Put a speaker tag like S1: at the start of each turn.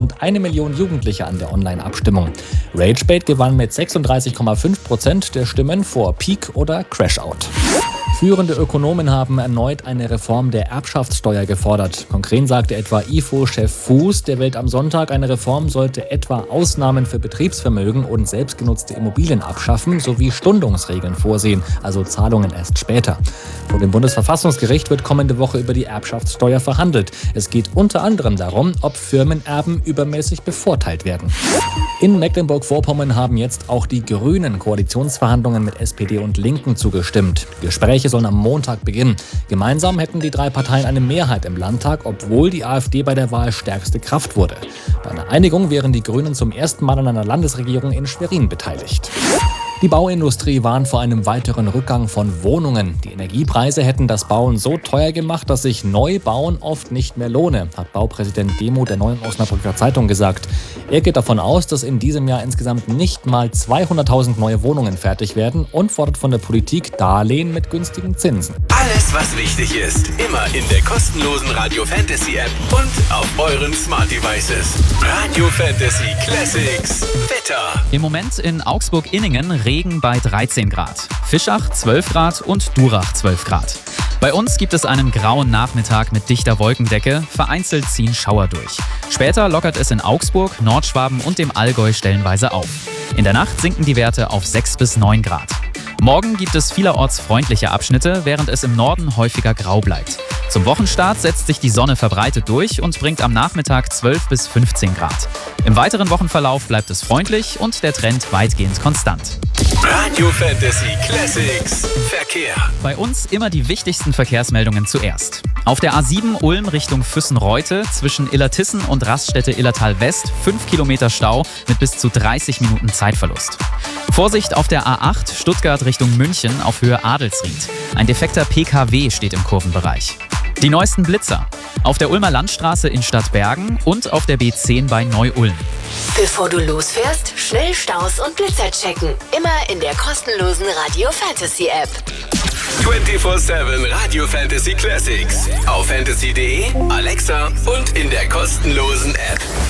S1: rund 1 Million Jugendliche an der Online-Abstimmung. Ragebait gewann mit 36,5% der Stimmen vor Peak oder Crashout. Führende Ökonomen haben erneut eine Reform der Erbschaftssteuer gefordert. Konkret sagte etwa IFO-Chef Fuß der Welt am Sonntag, eine Reform sollte etwa Ausnahmen für Betriebsvermögen und selbstgenutzte Immobilien abschaffen sowie Stundungsregeln vorsehen, also Zahlungen erst später. Vor dem Bundesverfassungsgericht wird kommende Woche über die Erbschaftssteuer verhandelt. Es geht unter anderem darum, ob Firmenerben übermäßig bevorteilt werden. In Mecklenburg-Vorpommern haben jetzt auch die Grünen Koalitionsverhandlungen mit SPD und Linken zugestimmt. Gespräche sollen am Montag beginnen. Gemeinsam hätten die 3 Parteien eine Mehrheit im Landtag, obwohl die AfD bei der Wahl stärkste Kraft wurde. Bei einer Einigung wären die Grünen zum ersten Mal an einer Landesregierung in Schwerin beteiligt. Die Bauindustrie warnt vor einem weiteren Rückgang von Wohnungen. Die Energiepreise hätten das Bauen so teuer gemacht, dass sich Neubauen oft nicht mehr lohne, hat Baupräsident Demo der Neuen Osnabrücker Zeitung gesagt. Er geht davon aus, dass in diesem Jahr insgesamt nicht mal 200.000 neue Wohnungen fertig werden und fordert von der Politik Darlehen mit günstigen Zinsen.
S2: Alles, was wichtig ist, immer in der kostenlosen Radio Fantasy App und auf euren Smart Devices. Radio Fantasy Classics Wetter.
S3: Im Moment in Augsburg-Inningen Regen bei 13 Grad, Fischach 12 Grad und Durach 12 Grad. Bei uns gibt es einen grauen Nachmittag mit dichter Wolkendecke, vereinzelt ziehen Schauer durch. Später lockert es in Augsburg, Nordschwaben und dem Allgäu stellenweise auf. In der Nacht sinken die Werte auf 6 bis 9 Grad. Morgen gibt es vielerorts freundliche Abschnitte, während es im Norden häufiger grau bleibt. Zum Wochenstart setzt sich die Sonne verbreitet durch und bringt am Nachmittag 12 bis 15 Grad. Im weiteren Wochenverlauf bleibt es freundlich und der Trend weitgehend konstant.
S2: Radio Fantasy Classics Verkehr.
S3: Bei uns immer die wichtigsten Verkehrsmeldungen zuerst. Auf der A7 Ulm Richtung Füssen-Reute zwischen Illertissen und Raststätte Illertal West 5 Kilometer Stau mit bis zu 30 Minuten Zeitverlust. Vorsicht auf der A8 Stuttgart Richtung München auf Höhe Adelsried. Ein defekter PKW steht im Kurvenbereich. Die neuesten Blitzer. Auf der Ulmer Landstraße in Stadtbergen und auf der B10 bei Neu-Ulm.
S4: Bevor du losfährst, schnell Staus und Blitzer checken. Immer in der kostenlosen Radio Fantasy App.
S2: 24/7 Radio Fantasy Classics. Auf fantasy.de, Alexa und in der kostenlosen App.